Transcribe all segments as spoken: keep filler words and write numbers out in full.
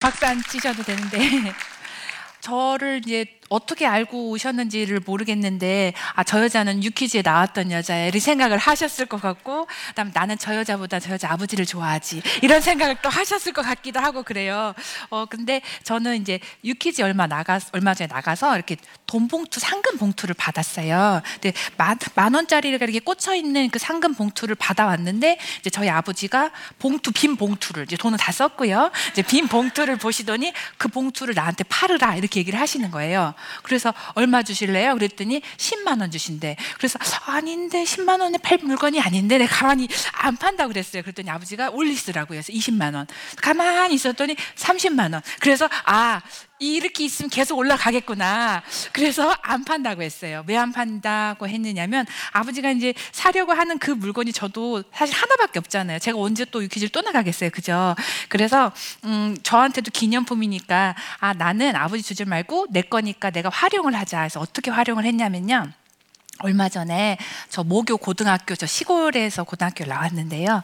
박수 안 치셔도 되는데 저를 이제 어떻게 알고 오셨는지를 모르겠는데 아, 저 여자는 유퀴즈에 나왔던 여자야 이런 생각을 하셨을 것 같고, 그다음 나는 저 여자보다 저 여자 아버지를 좋아하지 이런 생각을 또 하셨을 것 같기도 하고 그래요. 어 근데 저는 이제 유퀴즈 얼마 나가 얼마 전에 나가서 이렇게 돈 봉투, 상금 봉투를 받았어요. 근데 만, 만 원짜리가 이렇게 꽂혀 있는 그 상금 봉투를 받아왔는데 이제 저희 아버지가 봉투 빈 봉투를 이제 돈은 다 썼고요. 이제 빈 봉투를 보시더니 그 봉투를 나한테 팔으라 이렇게 얘기를 하시는 거예요. 그래서 얼마 주실래요? 그랬더니 십만 원 주신대. 그래서 아닌데 십만 원에 팔 물건이 아닌데 내가 가만히 안 판다고 그랬어요. 그랬더니 아버지가 올리시더라고요. 그래서 이십만 원. 가만히 있었더니 삼십만 원. 그래서 아, 이렇게 있으면 계속 올라가겠구나. 그래서 안 판다고 했어요. 왜 안 판다고 했느냐면 아버지가 이제 사려고 하는 그 물건이 저도 사실 하나밖에 없잖아요. 제가 언제 또 유퀴즈를 또 나가겠어요. 그죠? 그래서 음, 저한테도 기념품이니까 아, 나는 아버지 주지 말고 내 거니까 내가 활용을 하자 해서 어떻게 활용을 했냐면요. 얼마 전에 저 모교 고등학교, 저 시골에서 고등학교를 나왔는데요.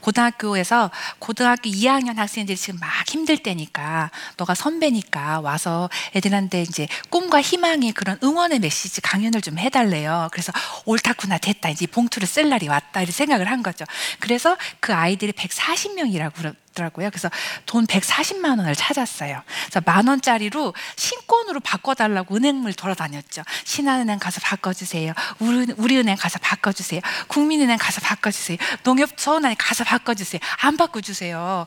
고등학교에서 고등학교 이 학년 학생들이 지금 막 힘들 때니까 너가 선배니까 와서 애들한테 이제 꿈과 희망의 그런 응원의 메시지 강연을 좀 해달래요. 그래서 옳다구나, 됐다, 이제 봉투를 쓸 날이 왔다 이렇게 생각을 한 거죠. 그래서 그 아이들이 백사십 명이라고 그러더라고요. 그래서 돈 백사십만 원을 찾았어요. 그래서 만 원짜리로 신권으로 바꿔달라고 은행을 돌아다녔죠. 신한은행 가서 바꿔주세요. 우리, 우리은행 가서 바꿔주세요. 국민은행 가서 바꿔주세요. 농협서원에 가서 바꿔주세요. 안 바꿔주세요.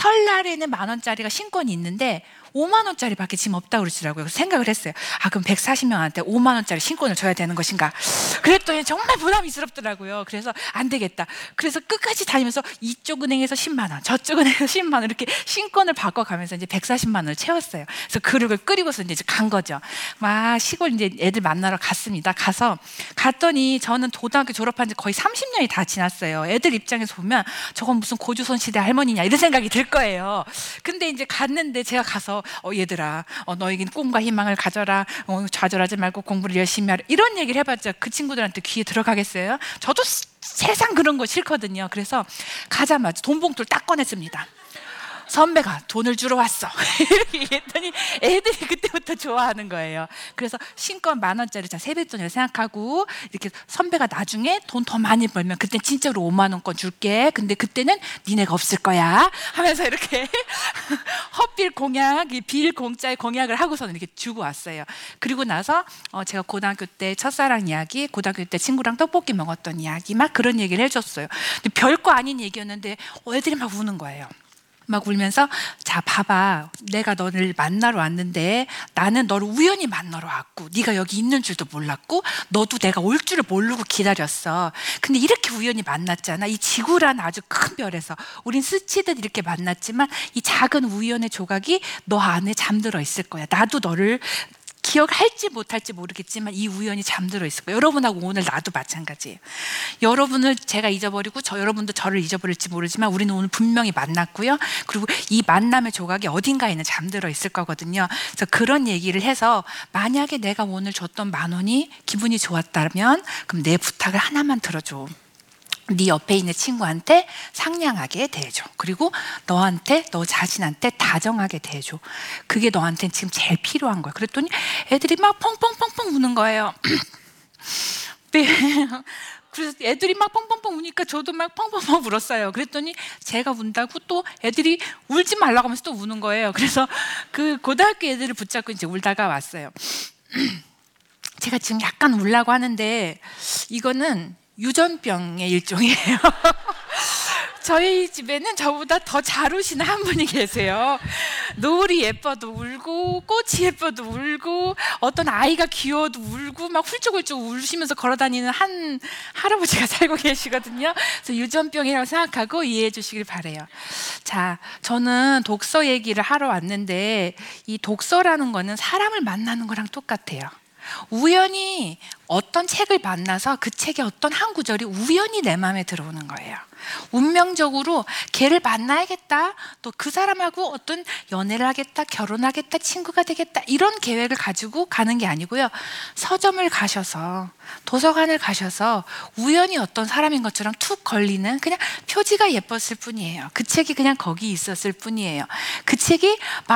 설날에는 만 원짜리가 신권이 있는데 오만 원짜리밖에 지금 없다고 그러시더라고요. 그래서 생각을 했어요. 아, 그럼 백사십 명한테 오만 원짜리 신권을 줘야 되는 것인가? 그랬더니 정말 부담스럽더라고요. 그래서 안 되겠다. 그래서 끝까지 다니면서 이쪽 은행에서 십만 원, 저쪽 은행에서 십만 원 이렇게 신권을 바꿔가면서 이제 백사십만 원을 채웠어요. 그래서 그릇을 끓이고서 이제 간 거죠. 막 시골 이제 애들 만나러 갔습니다. 가서 갔더니 저는 고등학교 졸업한 지 거의 삼십 년이 다 지났어요. 애들 입장에서 보면 저건 무슨 고조선 시대 할머니냐 이런 생각이 들 거예요. 근데 이제 갔는데 제가 가서 어, 얘들아, 어, 너에겐 꿈과 희망을 가져라. 어, 좌절하지 말고 공부를 열심히 하라. 이런 얘기를 해봤자 그 친구들한테 귀에 들어가겠어요? 저도 시, 세상 그런 거 싫거든요. 그래서 가자마자 돈 봉투를 딱 꺼냈습니다. 선배가 돈을 주러 왔어. 이렇게 얘기했더니 애들이 그때부터 좋아하는 거예요. 그래서 신권 만 원짜리 자 세뱃돈이라고 생각하고 이렇게 선배가 나중에 돈 더 많이 벌면 그때 진짜로 오만 원권 줄게. 근데 그때는 니네가 없을 거야. 하면서 이렇게 헛빌 공약, 빌 공짜의 공약을 하고서는 이렇게 주고 왔어요. 그리고 나서 어, 제가 고등학교 때 첫사랑 이야기, 고등학교 때 친구랑 떡볶이 먹었던 이야기 막 그런 얘기를 해줬어요. 근데 별거 아닌 얘기였는데 어, 애들이 막 우는 거예요. 막 울면서 자 봐봐, 내가 너를 만나러 왔는데 나는 너를 우연히 만나러 왔고 네가 여기 있는 줄도 몰랐고 너도 내가 올 줄을 모르고 기다렸어. 근데 이렇게 우연히 만났잖아. 이 지구란 아주 큰 별에서 우린 스치듯 이렇게 만났지만 이 작은 우연의 조각이 너 안에 잠들어 있을 거야. 나도 너를 기억할지 못할지 모르겠지만 이 우연이 잠들어 있을 거예요. 여러분하고 오늘 나도 마찬가지예요. 여러분을 제가 잊어버리고 저 여러분도 저를 잊어버릴지 모르지만 우리는 오늘 분명히 만났고요. 그리고 이 만남의 조각이 어딘가에는 잠들어 있을 거거든요. 그래서 그런 얘기를 해서 만약에 내가 오늘 줬던 만 원이 기분이 좋았다면 그럼 내 부탁을 하나만 들어줘. 네 옆에 있는 친구한테 상냥하게 대해줘. 그리고 너한테, 너 자신한테 다정하게 대해줘. 그게 너한테는 지금 제일 필요한 거야. 그랬더니 애들이 막 펑펑펑펑 우는 거예요. 네. 그래서 애들이 막 펑펑펑 우니까 저도 막 펑펑펑 울었어요. 그랬더니 제가 운다고 또 애들이 울지 말라고 하면서 또 우는 거예요. 그래서 그 고등학교 애들을 붙잡고 이제 울다가 왔어요. 제가 지금 약간 울라고 하는데 이거는 유전병의 일종이에요. 저희 집에는 저보다 더 잘 우시는 한 분이 계세요. 노을이 예뻐도 울고 꽃이 예뻐도 울고 어떤 아이가 귀여워도 울고 막 훌쩍훌쩍 울시면서 걸어다니는 한 할아버지가 살고 계시거든요. 그래서 유전병이라고 생각하고 이해해 주시길 바래요. 자, 저는 독서 얘기를 하러 왔는데 이 독서라는 거는 사람을 만나는 거랑 똑같아요. 우연히 어떤 책을 만나서 그 책의 어떤 한 구절이 우연히 내 마음에 들어오는 거예요. 운명적으로 걔를 만나야겠다, 또 그 사람하고 어떤 연애를 하겠다, 결혼하겠다, 친구가 되겠다 이런 계획을 가지고 가는 게 아니고요. 서점을 가셔서 도서관을 가셔서 우연히 어떤 사람인 것처럼 툭 걸리는 그냥 표지가 예뻤을 뿐이에요. 그 책이 그냥 거기 있었을 뿐이에요. 그 책이